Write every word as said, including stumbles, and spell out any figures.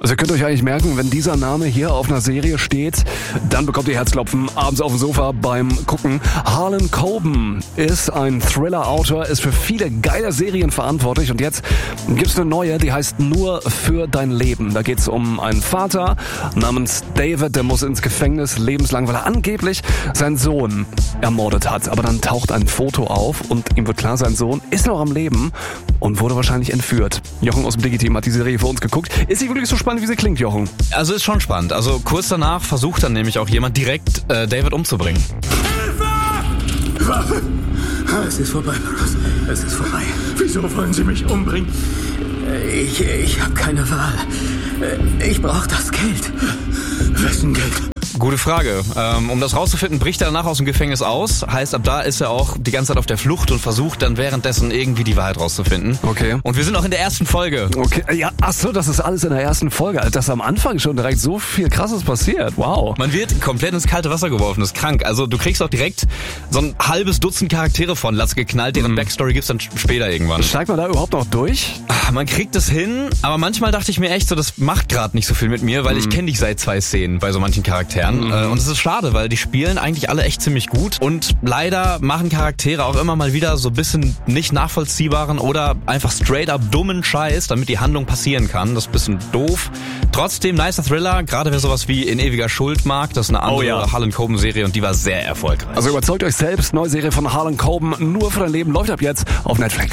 Also ihr könnt euch eigentlich merken, wenn dieser Name hier auf einer Serie steht, dann bekommt ihr Herzklopfen abends auf dem Sofa beim Gucken. Harlan Coben ist ein Thriller-Autor, ist für viele geile Serien verantwortlich und jetzt gibt's eine neue, die heißt Nur für dein Leben. Da geht's um einen Vater namens David, der muss ins Gefängnis lebenslang, weil er angeblich seinen Sohn ermordet hat. Aber dann taucht ein Foto auf und ihm wird klar, sein Sohn ist noch am Leben und wurde wahrscheinlich entführt. Jochen aus dem Digi-Team hat die Serie für uns geguckt. Ist sie wirklich so spannend, wie sie klingt, Jochen? Also ist schon spannend. Also kurz danach versucht dann nämlich auch jemand direkt äh, David umzubringen. Hilfe! Waffe! Es ist vorbei, Marcus. Es ist vorbei. Wieso wollen Sie mich umbringen? Ich, ich habe keine Wahl. Ich brauche das Geld. Wessen Geld? Gute Frage. Ähm, um das rauszufinden, bricht er danach aus dem Gefängnis aus. Heißt, ab da ist er auch die ganze Zeit auf der Flucht und versucht dann währenddessen irgendwie die Wahrheit rauszufinden. Okay. Und wir sind auch in der ersten Folge. Okay, ja, ach so, das ist alles in der ersten Folge. Also, dass am Anfang schon direkt so viel Krasses passiert. Wow. Man wird komplett ins kalte Wasser geworfen, das ist krank. Also du kriegst auch direkt so ein halbes Dutzend Charaktere von Latz geknallt, deren mhm. Backstory gibt's dann später irgendwann. Steigt man da überhaupt noch durch? Man kriegt es hin, aber manchmal dachte ich mir echt so, das macht gerade nicht so viel mit mir, weil mhm. ich kenne dich seit zwei Szenen bei so manchen Charakteren. Mhm. Und es ist schade, weil die spielen eigentlich alle echt ziemlich gut und leider machen Charaktere auch immer mal wieder so ein bisschen nicht nachvollziehbaren oder einfach straight up dummen Scheiß, damit die Handlung passieren kann. Das ist ein bisschen doof. Trotzdem nicer Thriller, gerade wer sowas wie In ewiger Schuld mag, das ist eine andere oh ja. Harlan Coben Serie und die war sehr erfolgreich. Also überzeugt euch selbst, neue Serie von Harlan Coben, Nur für dein Leben, läuft ab jetzt auf Netflix.